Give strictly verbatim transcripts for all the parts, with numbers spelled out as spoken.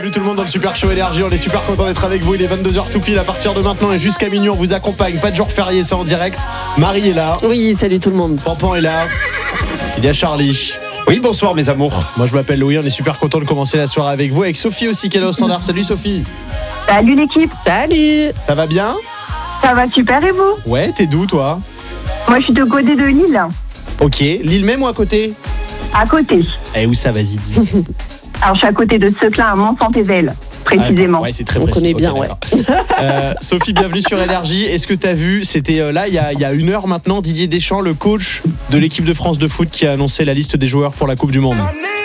Salut tout le monde dans le Super Show Énergie, on est super content d'être avec vous. Il est vingt-deux heures tout pile à partir de maintenant et jusqu'à minuit on vous accompagne. Pas de jour férié, c'est en direct. Marie est là. Oui, salut tout le monde. Pampan est là. Il y a Charlie. Oui, bonsoir mes amours. Moi je m'appelle Louis, on est super content de commencer la soirée avec vous. Avec Sophie aussi qui est là au standard. Salut Sophie. Salut l'équipe. Salut. Ça va bien? Ça va super et vous? Ouais, t'es d'où toi? Moi je suis de côté de Lille. Ok, Lille même ou à côté? À côté. Eh où ça, vas-y dis. Alors je suis à côté de Seclin à Mont-Saint-Ével, précisément. Ah, ouais, c'est très On précis. connaît Okay, bien, ouais. euh, Sophie, bienvenue sur Énergie. Est-ce que t'as vu, c'était euh, là il y, a, il y a une heure maintenant, Didier Deschamps, le coach de l'équipe de France de foot, qui a annoncé la liste des joueurs pour la Coupe du Monde.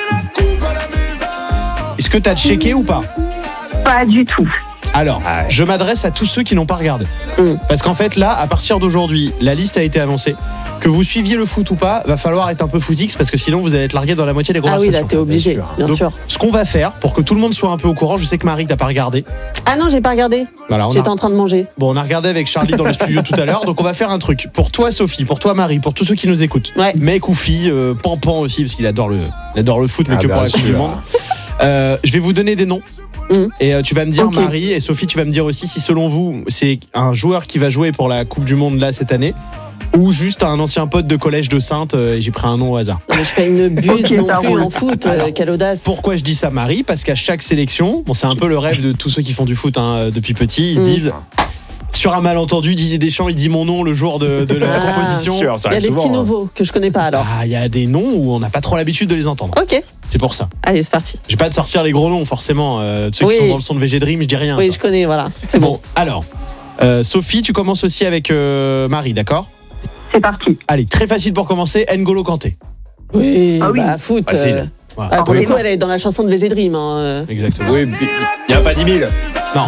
Est-ce que t'as checké ou pas? Pas du tout. Alors, je m'adresse à tous ceux qui n'ont pas regardé. Mm. Parce qu'en fait, là, à partir d'aujourd'hui, la liste a été annoncée. Que vous suiviez le foot ou pas, va falloir être un peu footix parce que sinon vous allez être largué dans la moitié des Ah oui, conversations. là t'es obligé, bien Donc, sûr. ce qu'on va faire, pour que tout le monde soit un peu au courant, je sais que Marie, t'as pas regardé. Ah non, j'ai pas regardé. Voilà, on J'étais a... en train de manger. Bon, on a regardé avec Charlie dans le studio tout à l'heure, donc on va faire un truc. Pour toi, Sophie, pour toi, Marie, pour tous ceux qui nous écoutent, Ouais. mec ou fille, euh, Pampan aussi, parce qu'il adore le, il adore le foot, mais Ah que bah, pour la Coupe du sûr. Monde. Euh, je vais vous donner des noms. Mm. Et euh, tu vas me dire, Ok. Marie, et Sophie, tu vas me dire aussi si selon vous, c'est un joueur qui va jouer pour la Coupe du Monde là cette année, ou juste un ancien pote de collège de Sainte, euh, et j'ai pris un nom au hasard. Non, mais je fais une buse Ok, non ça plus roule. en foot. euh, quelle audace. Pourquoi je dis ça, Marie? Parce qu'à chaque sélection, bon, c'est un peu le rêve de tous ceux qui font du foot hein, depuis petit, ils se Mm. disent, sur un malentendu, Didier Deschamps, il dit mon nom le jour de, de la Ah, composition. sûr, ça Il y a arrive des souvent, petits hein. nouveaux que je connais pas alors. Ah, il y a des noms où on n'a pas trop l'habitude de les entendre. Ok, C'est pour ça. allez, c'est parti. J'ai pas de sortir les gros noms forcément. Euh, ceux Oui. qui sont dans le son de V G Dream, je dis rien. Oui, quoi. je connais, voilà. C'est bon. Bon, alors, euh, Sophie, tu commences aussi avec euh, Marie, d'accord? C'est parti. Allez, très facile pour commencer. N'Golo Kanté. Oui, Ah oui. bah foot. Facile. euh, Voilà. ah, pour Oui. le coup, elle est dans la chanson de V G Dream. Hein. euh. Exactement. Oui, il n'y a pas dix mille. Non.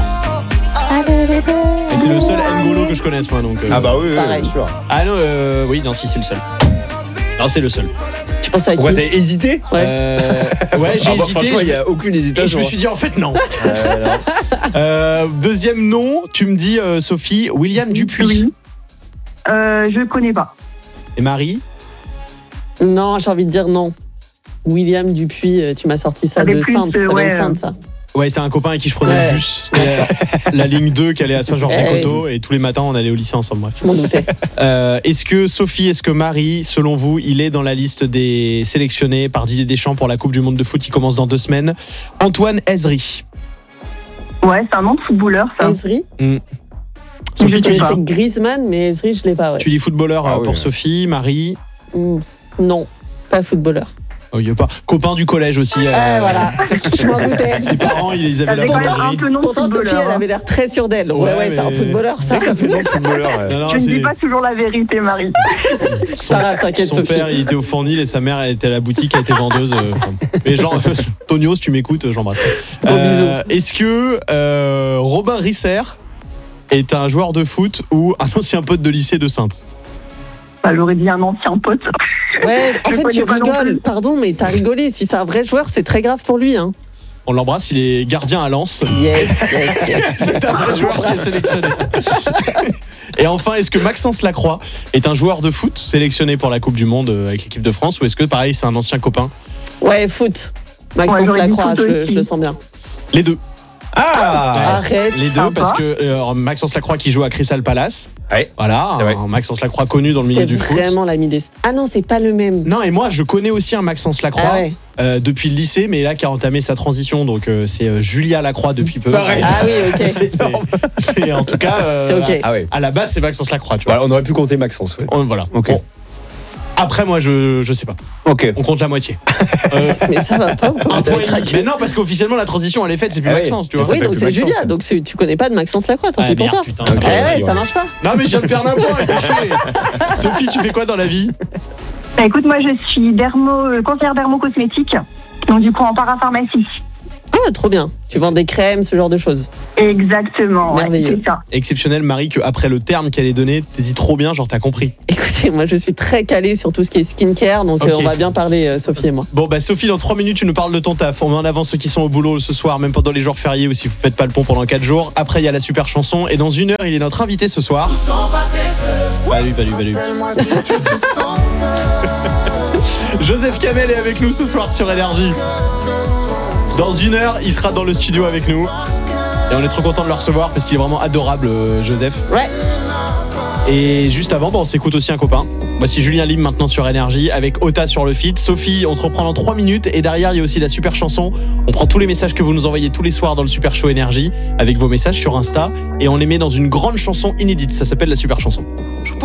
Et c'est le seul N'Golo que je connaisse moi donc. euh, Ah bah oui, oui, Pareil. bien sûr. Ah non, euh, oui, non, si, c'est le seul. Non, c'est le seul. Tu penses à qui? Pourquoi t'as hésité? Ouais. Euh, ouais, j'ai Ah bah, hésité. franchement, je- il n'y a aucune Et je hésitation. me suis dit en fait non. Euh, non. Euh, deuxième nom, tu me dis euh, Sophie, William Dupuis. Oui. Euh, je connais pas. Et Marie? Non, j'ai envie de dire non. William Dupuis, euh, tu m'as sorti ça Ça fait de plus, Sainte. euh, Ça ouais, vient de Sainte, ça. Ouais, c'est un copain avec qui je prenais Ouais, le bus. C'était la, la ligne deux qui allait à Saint-Georges-des-Coteaux et tous les matins on allait au lycée ensemble. Ouais. Je m'en doutais. Euh, est-ce que Sophie, est-ce que Marie, selon vous, il est dans la liste des sélectionnés par Didier Deschamps pour la Coupe du Monde de foot qui commence dans deux semaines? Antoine Ezri. Ouais, c'est un nom de footballeur ça. Ezri? Sophie, Je tu Je dis, sais pas. sais Griezmann, mais Ezri, je l'ai pas. Ouais. tu dis footballeur Ah euh, oui, pour ouais. Sophie, Marie. Mm, Non, pas footballeur. Oh, il y a pas. Copain du collège aussi. euh, Ah, voilà, je m'en doutais. Ses parents, ils avaient la Avec quand même un boulangerie. peu nom de Pourtant, Sophie, footballeur. elle hein. avait l'air très sûre d'elle. Ouais, Ouais, ouais, c'est un mais- footballeur, ça. Ça fait bon le footballeur. ouais. Non, non, Je ne c'est- dis pas toujours la vérité, Marie. son, pas grave, t'inquiète, son Sophie. père, il était au Fournil et sa mère, elle était à la boutique, elle était vendeuse. euh, enfin. Mais genre, Tonio, si tu m'écoutes, j'embrasse. Gros Est-ce que euh, Robin Risser est un joueur de foot ou un ancien pote de lycée de Sainte? Bah, j'aurais dit un ancien pote. Ouais, en Je fait, tu connais pas non rigoles. plus. Pardon, mais t'as rigolé. Si c'est un vrai joueur, c'est très grave pour lui. Hein. On l'embrasse, il est gardien à Lens. Yes, yes, yes. C'est un vrai joueur qui est sélectionné. Et enfin, est-ce que Maxence Lacroix est un joueur de foot sélectionné pour la Coupe du Monde euh, avec l'équipe de France ou est-ce que pareil c'est un ancien copain? Ouais, foot. Maxence Ouais, j'aurais dit Lacroix, foot je, aussi. je le sens bien. Les deux. Ah Arrête. Les deux sympa. parce que euh, Maxence Lacroix qui joue à Crystal Palace. Ouais. Voilà, C'est vrai. un Maxence Lacroix connu dans le milieu T'es du foot. vraiment l'ami des. Ah non, c'est pas le même. Non, et moi je connais aussi un Maxence Lacroix Ah ouais. euh, depuis le lycée, mais là qui a entamé sa transition, donc euh, c'est euh, Julia Lacroix depuis peu. Arrête. Ah oui, ok. C'est- c'est- C'est en tout cas. euh, C'est ok. Ah ouais. À la base, c'est Maxence Lacroix, tu vois. Voilà, on aurait pu compter Maxence. Ouais. On- voilà. Ok. Bon. Après, moi, je, je sais pas. Ok. On compte la moitié. Euh, Mais ça va pas ou quoi un Vous point avez et demi. craqué. Mais non, parce qu'officiellement, la transition, elle est faite, c'est plus Ah oui. Maxence, tu Mais vois. ça Oui, s'appelle donc plus c'est Maxence. Julia. Donc c'est- tu connais pas de Maxence Lacroix, tant Ah, pis pour merde, toi. putain, Ok, ça Eh va. je ouais, suis, ça ouais. marche pas. Non, mais je viens de perdre un point, il fait chier. Sophie, tu fais quoi dans la vie? Bah, écoute, moi je suis dermo, euh, conseillère dermo-cosmétique. Donc du coup en parapharmacie. Ah, trop bien. Tu vends des crèmes, ce genre de choses. Exactement. ouais, Merveilleux. c'est ça. Exceptionnel, Marie, qu'après le terme qu'elle est donné, t'es dit trop bien, genre t'as compris. Écoutez, moi je suis très calée sur tout ce qui est skincare, donc Ok. euh, on va bien parler, euh, Sophie et moi. Bon, bah Sophie, dans trois minutes, tu nous parles de ton taf. On met en avant ceux qui sont au boulot ce soir, même pendant les jours fériés ou si vous faites pas le pont pendant quatre jours. Après, il y a la super chanson. Et dans une heure, il est notre invité ce soir. Salut, salut, salut. Joseph Kamel est avec nous ce soir sur Énergie. Dans une heure, il sera dans le studio avec nous. Et on est trop content de le recevoir parce qu'il est vraiment adorable, euh, Joseph. Ouais. Et juste avant, bon, on s'écoute aussi un copain. Voici Julien Lim maintenant sur Énergie avec Ota sur le feat. Sophie, on se reprend dans trois minutes. Et derrière, il y a aussi la super chanson. On prend tous les messages que vous nous envoyez tous les soirs dans le Super Show Énergie avec vos messages sur Insta. Et on les met dans une grande chanson inédite. Ça s'appelle la super chanson.